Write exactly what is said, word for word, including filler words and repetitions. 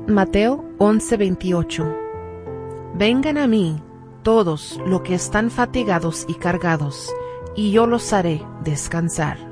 Mateo once veintiocho. Vengan a mí todos los que están fatigados y cargados, y yo los haré descansar.